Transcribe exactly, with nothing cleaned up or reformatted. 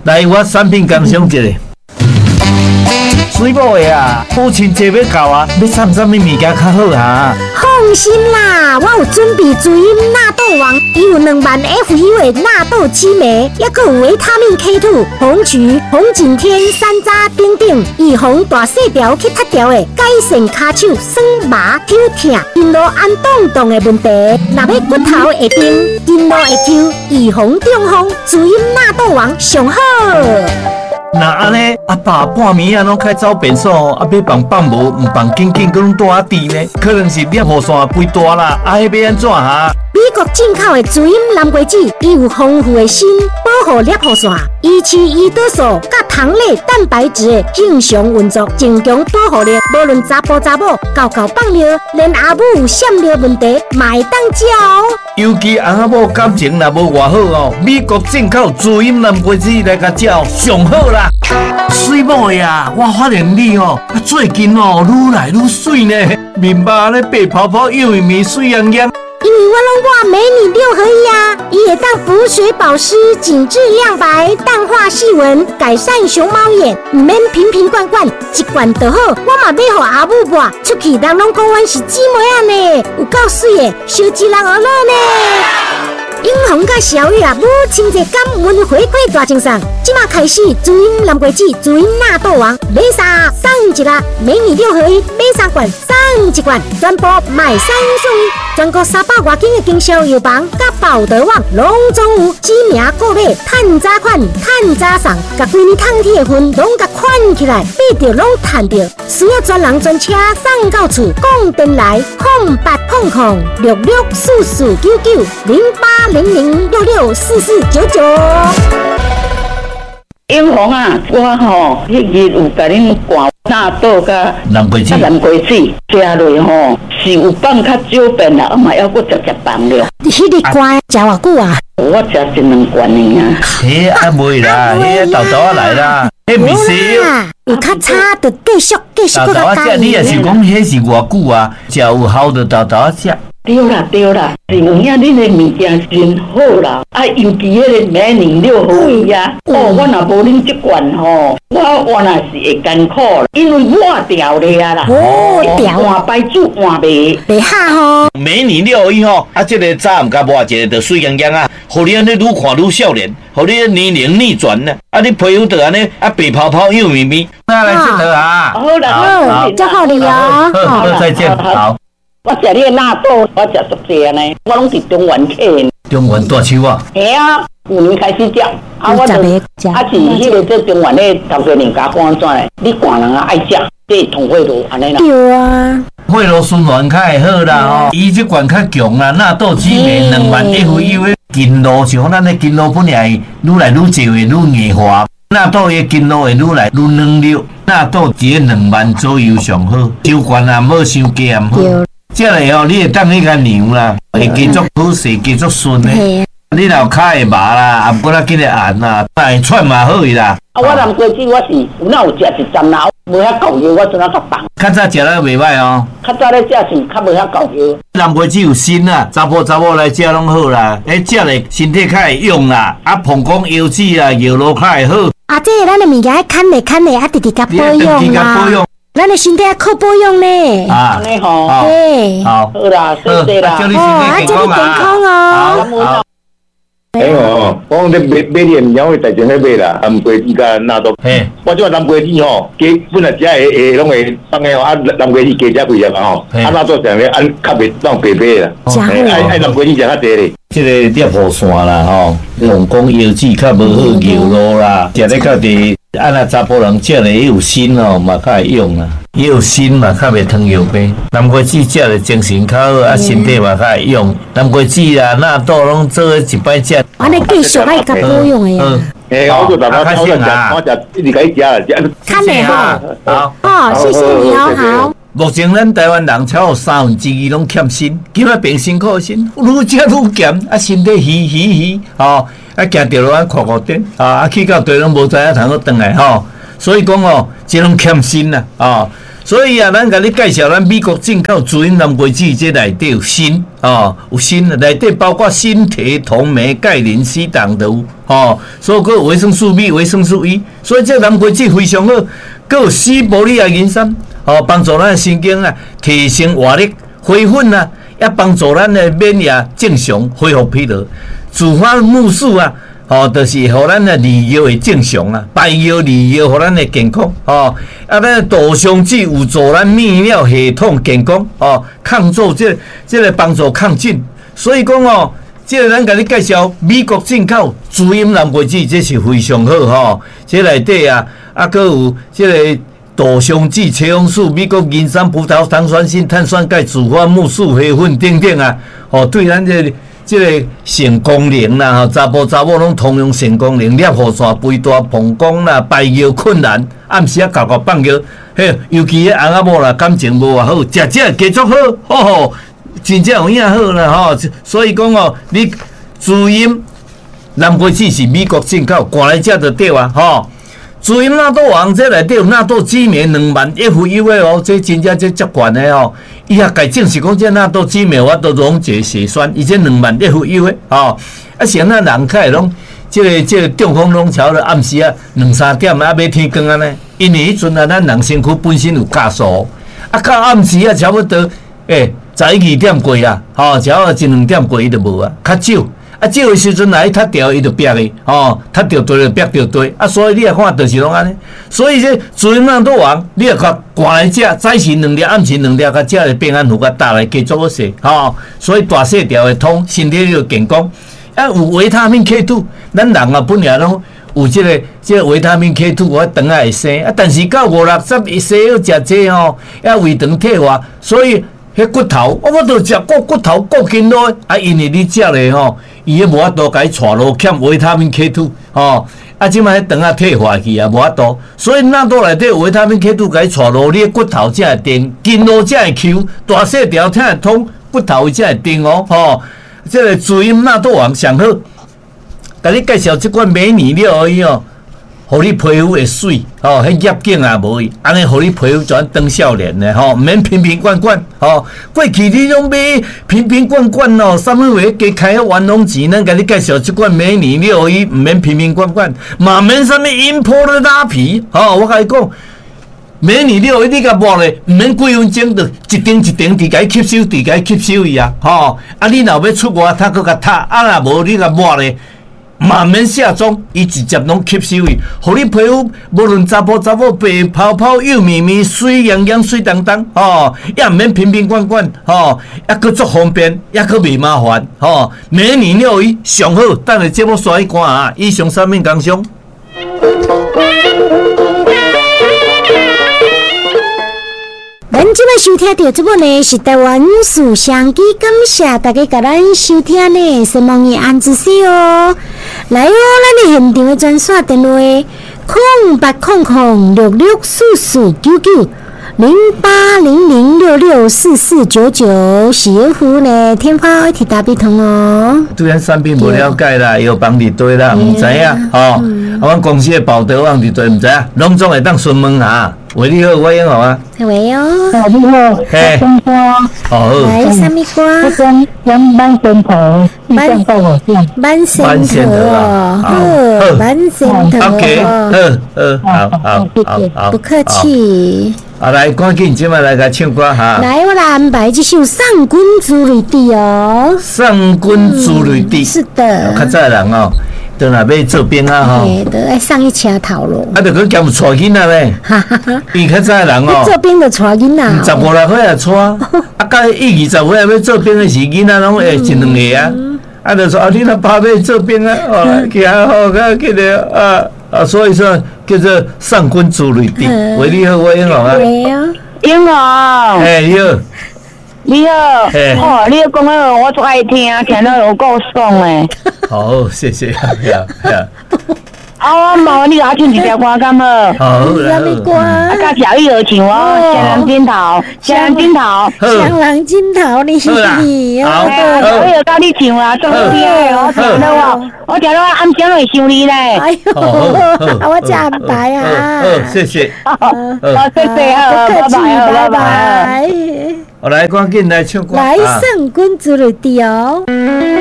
来，我产品感想一下。水某的啊，母亲节要到啊，要送什么物件较好啊？ 放心啦，我有准备滋阴纳豆王，伊有两万 F U 的纳豆激酶，还佫有维他命 K 二、红曲、红景天、山楂等等，预防大细条去塌条的，改善骹手酸麻抽痛、筋络安动动的问题。若要骨头会痛、筋络会抽，预防中风，滋阴纳豆王上好。 那安尼，阿爸半暝啊，拢开走便所，啊，要放放无，唔放紧紧，佮拢住啊地呢？可能是尿雨线肥大啦，啊，迄要安怎哈？ 美国进口的滋阴蓝桂子，伊有丰富的锌，保护尿雨线，维持胰岛素甲糖类蛋白质的正常运作，增强保护力。无论查甫查某，狗狗放尿，连阿母有闪尿问题，嘛会当食哦。 尤其翁仔某感情若无偌好哦，美国进口滋阴蓝桂子来甲食哦，上好啦。水某的啊，我发现你哦，最近哦愈来愈水呢，面目咧白泡泡，又咪咪水洋洋。 因为我拢挂美女六合一啊，伊会当补水保湿、紧致亮白、淡化细纹、改善熊猫眼，唔免瓶瓶罐罐，一罐就好。我嘛要互阿母抹，出去人拢讲阮是姊妹啊呢，有够水的，小智人儿乐呢。英红甲小玉啊，母亲节感恩回馈大赠送，即马开始滋阴蓝桂子、滋阴纳豆王，买三送一啦！美女六合一，买三罐送一罐，全部买三送一，全国三百外间的经销药房甲宝德网拢总有，知名购买趁早款、趁早送，甲规年烫铁的份拢甲款起来，买着拢赚着。需要专人专车送到厝，讲电来空八空空六六四四九九零八零零六六四四九九。 英红啊，我吼迄日有甲恁灌纳豆甲蓝桂子， 蓝桂子食落吼是有放较少遍啦，啊嘛还佫直接放了。 迄个罐食偌久啊？ 我食一两罐尔啊。 迄啊袂啦，迄豆豆啊来啦，迄毋是。 有较差就继续继续搁甲加。 你也是讲迄是偌久啊？食有效就豆豆啊食。 对啦对啦，是有影恁的物件真好啦，啊尤其迄个美年六合一啊，哦，我若无恁这罐吼，我我若是会艰苦啦，因为换掉了啦， 哦，掉换牌子换袂袂好吼。 美年六合一吼，啊，这个早毋甲抹，一个就水洋洋啊，互你安尼愈看愈少年，互你年龄逆转呢，啊，你皮肤就安尼啊白泡泡幼咪咪，那来佚佗啊！ 好啦， 好，祝贺你哦， 好，再见，好。 我食你的纳豆，我食足济呢，我拢是中原客。 中原大树啊？ 系啊，去年开始食，啊，我就啊是迄个做中原的头家人家讲安怎嘞？你寒人啊爱食，这通血路安尼啦。 对啊， 血路循环较会好啦吼，伊这罐较强啦，纳豆紫莓两万 F U 的筋络，像咱的筋络本来愈来愈少的愈硬化，纳豆的筋络会愈来愈软溜，纳豆一个两万左右上好，收罐也无伤加唔好。这个哦，你会当迄个牛啦，会继续好势，继续顺的。你若脚会麻啦，也不那紧个按啦，但喘嘛好伊啦。 啊，我南瓜子我是有哪有食一针啦，无遐够药，我阵啊较放。 较早食了袂歹哦。 较早咧食是较无遐够药。 南瓜子有锌啦，查甫查某来食拢好啦，迄食咧身体较会用啦，啊膀胱腰子啊腰路较会好。 啊，这个咱的物件爱看咧看咧，啊，直直甲保养啦。咱的身体要靠保养呢。 啊， 安尼吼， 对， 好， 好啦，谢谢啦， 祝你身体健康啊！ 好。 哎哦，我讲咧买买点鸟的代前咧买啦，蓝桂子甲纳豆。 嘿， 我即个蓝桂子吼，加本来食会会拢会放个吼，啊蓝桂子加食几粒啊吼，啊纳豆上面按较袂当白白啦。爱爱蓝桂子食较济咧。 即个尿雨线啦吼，膀胱腰子较无好腰路啦，食咧较济。啊，那查甫人食咧有锌哦，嘛较会用啦。伊有锌嘛，较袂糖尿病。南瓜子食咧精神较好，啊身体嘛较会用。南瓜子啦、纳豆拢做一摆食。 安尼继续爱甲保养的呀。 诶，我就大家我食，我食一直甲伊食啦，食。 看咧哈， 好， 哦，谢谢你哦，好。 目前咱台湾人超过三分之二拢欠锌，今仔变辛苦锌，愈食愈咸，啊身体虚虚虚，吼。啊，行着落啊，哭哭点啊，啊去到地拢无知影通去转来吼，所以讲哦，即种欠锌啦，哦， 所以啊，咱甲你介绍咱美国进口主因蓝桂枝，这内底有锌哦，有锌，内底包括锌、铁、铜、镁、钙、磷、硒等都有哦，所以佮维生素 B、维生素 E， 所以这蓝桂枝非常好。佮有西伯利亚银参哦，帮助咱的神经啊提升活力、恢复啊，也帮助咱的免疫正常恢复疲劳。紫花木素啊。哦，就是互咱的利尿会正常啊，排尿利尿互咱的健康哦。啊，咱杜松子有助咱泌尿系统健康哦，抗做这这个帮助抗菌。所以讲哦，这个咱甲你介绍美国进口主因蓝桂枝，这是非常好吼。这内底啊，啊，佮有这个杜松子、茄红素、美国银参、葡萄糖酸性、碳酸钙、紫花木素、黑粉等等啊，哦，对咱这个。这个性功能啦，吼，查甫查某拢通用性功能，尿护腺肥大、膀胱啦、排尿困难，暗时啊搞搞放尿，嘿，尤其迄翁仔某啦，感情无偌好，食食继续好，吼吼，真正有影好啦，吼。所以讲哦，你主因蓝桂枝是美国进口，赶来食就对啊，吼。主因纳豆王这内底有纳豆激酶两万 F U 的哦，这真正这足悬的哦。伊也改证是讲这纳豆激酶我都溶解血栓，伊这两万 F U 的哦。啊，现在人开拢这个这个中风拢超了暗时啊两三点啊要天光啊呢，因为迄阵啊咱人身躯本身有加速，啊到暗时啊差不多诶十一二点过啊，吼，只要一两点过伊就无啊，较少。啊，这个时阵来踢掉，伊就逼的，哦，踢掉对就逼掉对，啊，所以你来看就是拢安尼，所以这主因纳豆王，你来看赶来食，早时两粒，暗时两粒，甲食的平安符甲打来继续好势，吼，所以大细条会通，身体就健康。啊，有维他命 K 二，咱人啊本来拢有这个这个维他命 K 二，我肠仔会生，啊，但是到五六十一岁要食这吼，要胃肠退化，所以。迄骨头，我我都食过骨头够紧咯，啊，因为你食咧吼，伊迄无法度甲伊带落欠维他命 K 二，吼，啊，即摆迄肠仔退化去啊，无法度，所以那肚内底维他命 K 二甲伊带落，你骨头才会定，筋络才会 Q， 大细条才会通，骨头才会定哦，吼，这个主因纳豆王上好，甲你介绍即款美女料而已哦。互你皮肤会水，吼，迄业景也无去，安尼互你皮肤转长少年的吼，毋免瓶瓶罐罐，吼。过去你拢买瓶瓶罐罐哦，啥物话加开个玩弄钱，咱甲你介绍即款美女六一，毋免瓶瓶罐罐，嘛免啥物 import 拉皮，吼，我甲你讲，美女六一你甲抹咧，毋免几分钟就一丁一丁伫甲伊吸收，伫甲伊吸收伊啊，吼。啊，你若要出外，他搁甲擦，啊若无你甲抹咧。慢慢下妆，伊直接拢吸收伊，互你皮肤无论查甫查某白泡泡、幼绵绵、水洋洋、水当当，吼，也毋免瓶瓶罐罐，吼，也佫足方便，也佫袂麻烦，吼。美女六一上好，等下节目刷一关啊！以上三面工商。 咱即摆收听到这部呢是台湾树香机，感谢大家甲咱收听呢，希望你安之息哦。来哦，咱的现场的专线电话：空八空空六六四四九九零八零零六六四四九九，喜悦服务呢，天花一体大笔通哦。 对咱产品无了解啦，药房伫堆啦，毋知影吼。啊，阮公司的保德网伫堆毋知影，拢总会当询问下。喂，你好，我演好啊。 喂哦。 你好， 嘿。好。 来，什么歌？ 我讲讲慢线头，你讲到我讲。 慢线头哦，好，慢线头。 OK， 好，好，好，好，好， 不客气。 啊，来，赶紧即摆来甲唱歌哈。 来，我来安排这首《上官竹里地》哦。 上官竹里地。是的。 较早人哦。到那要做兵啊吼， 嘿，都爱上一车头咯。 啊，着佮兼带囡仔咧，伊较早人哦， 做兵就带囡仔， 十五六岁也带，啊，到伊二十岁要做兵的时，囡仔拢会一两个啊，啊，就说啊，你若爸要做兵啊，哦，去啊好，个记得啊啊，所以说叫做上官竹里地。喂，你好，我英龙啊。 喂啊， 英龙。 哎，你好。 你好，哦，你讲个我最爱听，听到有够爽诶。 好，谢谢，呀呀。 啊，无你甲唱一条歌敢好？ 好什么歌？ 啊，甲小玉儿唱哦，香人金头，香人金头， 香人金头，你是你哦。 哎，小玉儿甲你唱啊，做好听的，我听到我，我听到我暗时会想你咧。 哎呦，我真安排啊！ 好，谢谢。 好， 谢谢，好， 不客气，拜拜拜， 拜。 我来，赶紧来唱歌。 来，圣君主的调。